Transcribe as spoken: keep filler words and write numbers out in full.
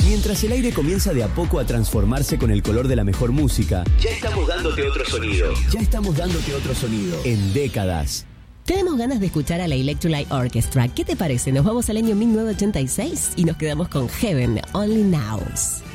Mientras el aire comienza de a poco a transformarse con el color de la mejor música, ya estamos dándote otro sonido. Ya estamos dándote otro sonido. En décadas. Tenemos ganas de escuchar a la Electrolyte Orchestra. ¿Qué te parece? Nos vamos al año mil novecientos ochenta y seis y nos quedamos con Heaven Only Knows.